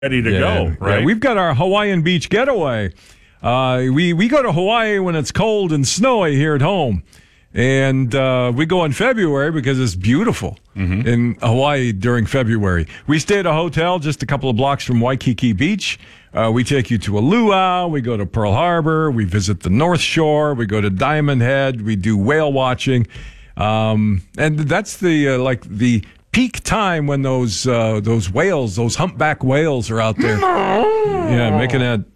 ready to go, right? Yeah, we've got our Hawaiian beach getaway. We go to Hawaii when it's cold and snowy here at home. And we go in February because it's beautiful in Hawaii during February. We stay at a hotel just a couple of blocks from Waikiki Beach. We take you to a luau. We go to Pearl Harbor. We visit the North Shore. We go to Diamond Head. We do whale watching. And that's the peak time when those whales, those humpback whales are out there. Yeah, making that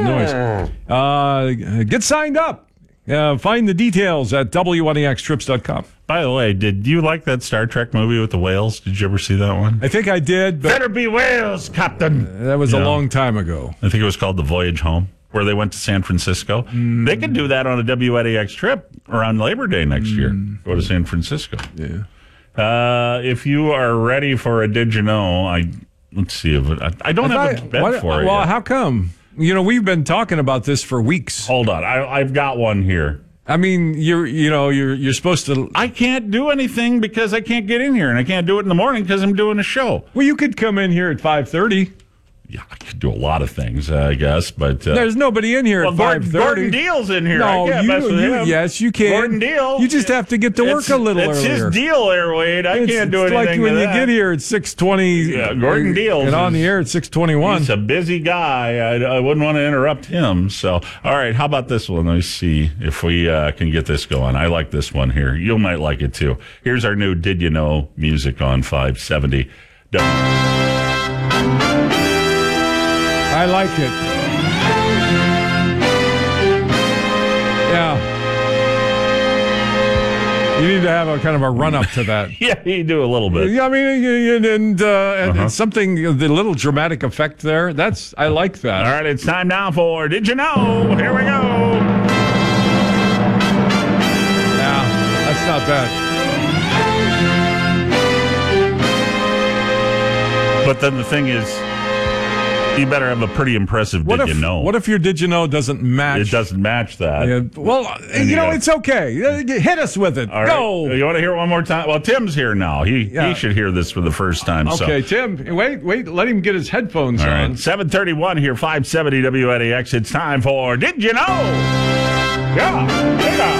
noise. Get signed up. Find the details at WNEXtrips.com. By the way, did you like that Star Trek movie with the whales? Did you ever see that one? I think I did. But better be whales, Captain. That was a long time ago. I think it was called The Voyage Home, where they went to San Francisco. They could do that on a WNEX trip around Labor Day next year. Go to San Francisco. Yeah. If you are ready for a Did You Know, let's see if I don't have a bet for it. Well, yet. how come? We've been talking about this for weeks. Hold on, I've got one here. I mean, you're supposed to. I can't do anything because I can't get in here, and I can't do it in the morning because I'm doing a show. Well, you could come in here at 5:30. Yeah, I could do a lot of things, I guess, but there's nobody in here at 5:30. Gordon Deal's in here. No, I can't mess with him. Yes, you can. Gordon Deal. You just have to get to work a little earlier. It's his deal there, Wade. I can't do anything. It's like when you get here at 6:20. Yeah, Gordon Deal. And on the air at 6:21. He's a busy guy. I wouldn't want to interrupt him. So, all right, how about this one? Let me see if we can get this going. I like this one here. You might like it too. Here's our new Did You Know music on 570. I like it. Yeah. You need to have a kind of a run-up to that. Yeah, you do a little bit. Yeah, I mean, and something, the little dramatic effect there, I like that. All right, it's time now for Did You Know? Here we go. Yeah, that's not bad. But then the thing is, you better have a pretty impressive Did You Know. What if your Did You Know doesn't match? It doesn't match that. Yeah, well, it's okay. Hit us with it. All Go. Right. You want to hear it one more time? Well, Tim's here now. He should hear this for the first time. Okay, so. Tim, wait. Let him get his headphones on. Right. 7:31 here, 570 WNEX. It's time for Did You Know? Yeah.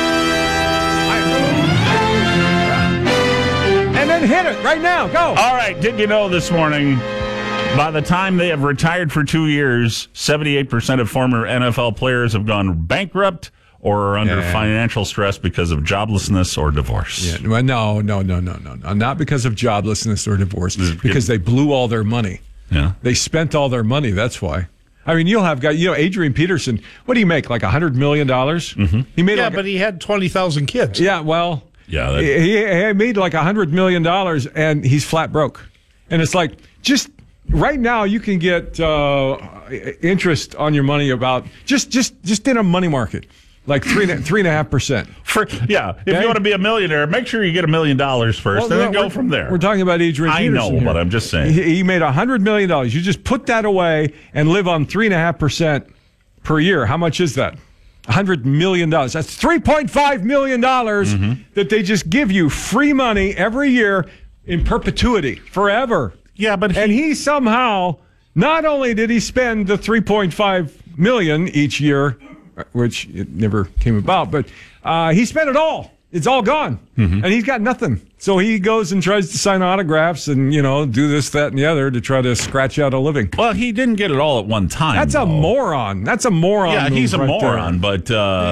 And then hit it right now. Go. All right, Did You Know this morning? By the time they have retired for 2 years, 78% of former NFL players have gone bankrupt or are under financial stress because of joblessness or divorce. Yeah, well, no. Not because of joblessness or divorce. Because they blew all their money. Yeah. They spent all their money. That's why. I mean, you'll have guys, Adrian Peterson, what do you make, like $100 million? Mm-hmm. He made but he had 20,000 kids. Yeah, well, he made like $100 million, and he's flat broke. And it's like, just... Right now, you can get interest on your money about just in a money market, like 3.5%. If you want to be a millionaire, make sure you get $1 million first, and then go from there. We're talking about Adrian Peterson. I know, but I'm just saying he made $100 million. You just put that away and live on 3.5% per year. How much is that? $100 million. That's $3.5 million that they just give you free money every year in perpetuity, forever. Yeah, but he somehow, not only did he spend the $3.5 million each year, which it never came about, but he spent it all. It's all gone, and he's got nothing. So he goes and tries to sign autographs and, do this, that, and the other to try to scratch out a living. Well, he didn't get it all at one time. That's a moron. That's a moron. Yeah, he's a moron, but...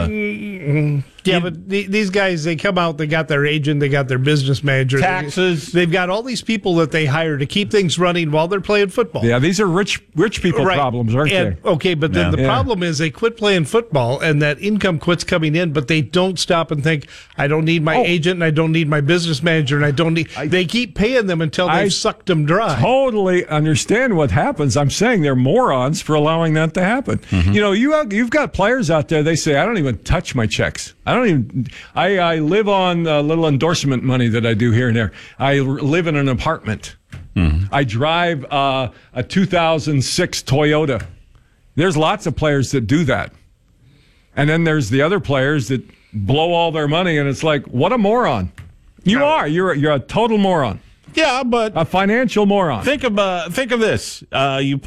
but these guys, they come out, they got their agent, they got their business manager. Taxes. They've got all these people that they hire to keep things running while they're playing football. Yeah, these are rich people problems, aren't they? Okay, but then the problem is they quit playing football and that income quits coming in, but they don't stop and think, I don't need my agent and I don't need my business manager and I don't need... They keep paying them until they've sucked them dry. Totally understand what happens. I'm saying they're morons for allowing that to happen. You've got players out there, they say, I don't even touch my checks. I live on a little endorsement money that I do here and there. I live in an apartment. I drive a 2006 Toyota. There's lots of players that do that. And then there's the other players that blow all their money, and it's like, what a moron. You're a total moron. Yeah, but a financial moron. think of this. You